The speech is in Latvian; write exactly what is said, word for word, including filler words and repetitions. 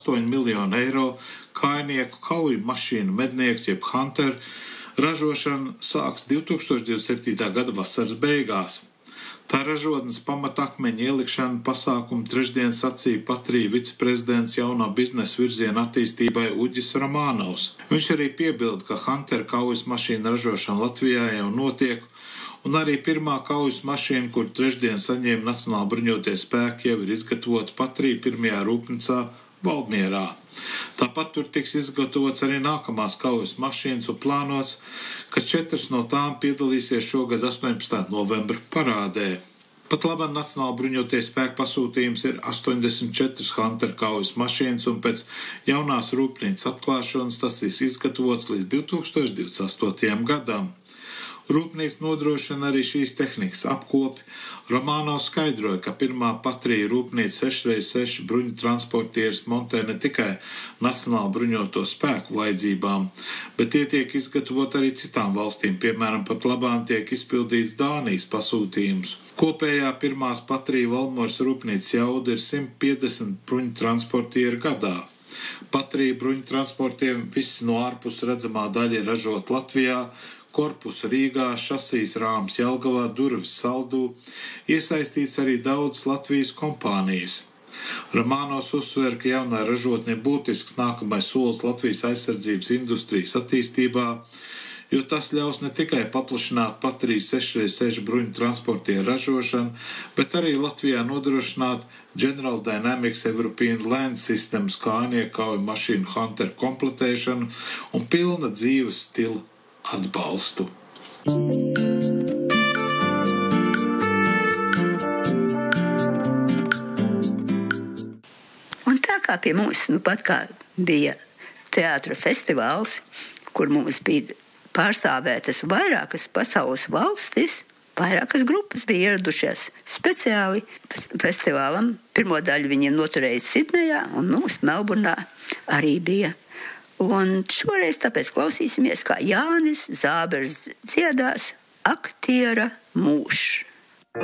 astoņi miljoni eiro kājnieku kauju mašīnu mednieks jeb Hunter ražošana sāks divi tūkstoši divdesmit septītā gada vasaras beigās. Tā ražotnes pamatakmeņa ielikšana pasākumu trešdien sacīja Patrija viceprezidents jauno biznesa virziena attīstībai Uģis Romanovs. Viņš arī piebilda, ka Hunter kaujas mašīnu ražošana Latvijā jau notiek, un arī pirmā kaujas mašīna, kur trešdien saņēma Nacionāli bruņotie spēki, jau ir izgatavota Patrija pirmajā rūpnīcā Valdmierā. Tāpat tur tiks izgatavots arī nākamās kaujas mašīnas un plānots, ka četras no tām piedalīsies šogad astoņpadsmitā novembra parādē. Pat labam Nacionāli bruņotie spēku pasūtījums ir astoņdesmit četras Hunter kaujas mašīnas, un pēc jaunās rūpnīcas atklāšanas tas tiks izgatavots līdz divi tūkstoši divdesmit astotajam gadam. Rūpnīca nodrošina arī šīs tehnikas apkopi. Romanovs skaidroja, ka pirmā Patrija rūpnīca seši pret seši bruņu transportieris montē ne tikai Nacionāli bruņoto spēku vajadzībām, bet tie tiek izgatavot arī citām valstīm, piemēram, pat labāk tiek izpildīts Dānijas pasūtījums. Kopējā pirmās Patrija Valmieras rūpnīcas jauda ir simt piecdesmit bruņu transportieri gadā. Patrija bruņu transportiem viss no ārpus redzamā daļa ir ražot Latvijā, korpusu Rīgā, šasīs rāms Jelgavā, durvis Saldū, iesaistīts arī daudz Latvijas kompānijas. Romanovs uzsver, ka jaunā ražotne ir būtisks nākamais solis Latvijas aizsardzības industrijas attīstībā, jo tas ļaus ne tikai paplašināt Patrija seši pret seši bruņu transportieru ražošanu, bet arī Latvijā nodrošināt General Dynamics European Land Systems kājnieku kauju mašīnu Hunter kompletēšanu un pilna dzīves stila atbalstu. Un tā kā pie mums nu pat kā bija teātra festivāls, kur mums bija pārstāvētas vairākas pasaules valstis, vairākas grupas bija ieradušies speciāli festivālam. Pirmo daļu viņi noturēja Sidnejā un mums Melburnā arī bija. Un šoreiz tāpēc klausīsimies, kā Jānis Zābers dziedās Aktiera mūžs.